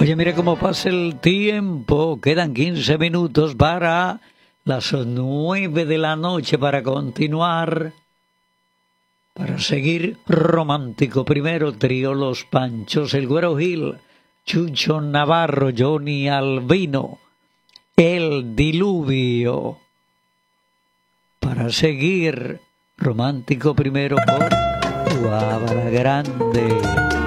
Oye, mire cómo pasa el tiempo. Quedan 15 minutos para las 9 de la noche para continuar. Para seguir romántico. Primero trío Los Panchos, El Güero Gil, Chucho Navarro, Johnny Albino, El Diluvio. Para seguir romántico primero por Guabala Grande.